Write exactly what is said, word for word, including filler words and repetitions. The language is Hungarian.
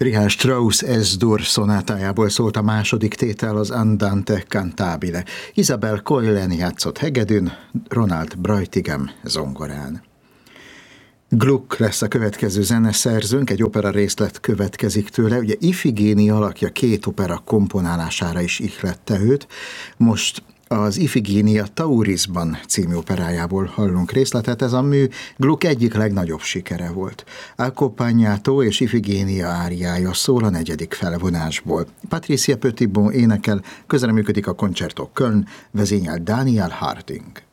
Richard Strauss Es-dur szonátájából szólt a második tétel, az Andante cantabile. Isabel Coylen játszott hegedűn, Ronald Breutigam zongorán. Gluck lesz a következő zeneszerzőnk, egy opera részlet következik tőle. Ugye Ifigénia alakja két opera komponálására is ihlette őt. Most az Ifigénia Taurisban című operájából hallunk részletet. Ez a mű Gluck egyik legnagyobb sikere volt. Accompagnato és Ifigénia áriája szól a negyedik felvonásból. Patricia Petitbon énekel, közreműködik a Concerto Köln, vezényel Daniel Harding.